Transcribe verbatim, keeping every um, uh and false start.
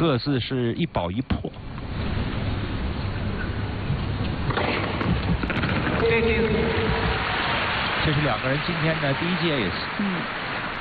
各自是一保一破。这是两个人今天的第一届也是。 嗯。